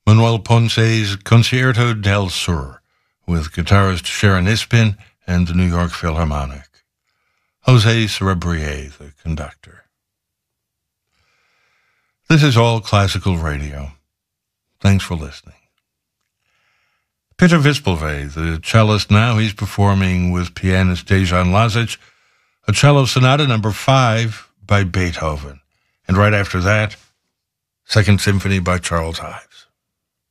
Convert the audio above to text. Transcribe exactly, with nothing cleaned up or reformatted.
Manuel Ponce's Concierto del Sur, with guitarist Sharon Ispin and the New York Philharmonic. Jose Cerebrier, the conductor. This is All Classical Radio. Thanks for listening. Peter Vispalve, the cellist now, he's performing with pianist Dejan Lazic, a cello sonata number five by Beethoven. And right after that, Second Symphony by Charles Ives.